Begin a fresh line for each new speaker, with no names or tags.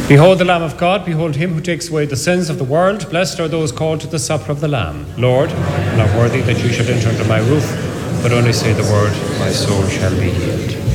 Behold the Lamb of God, behold him who takes away the sins of the world. Blessed are those called to the supper of the Lamb. Lord, I am not worthy that you should enter under my roof, but only say the word, my soul shall be healed.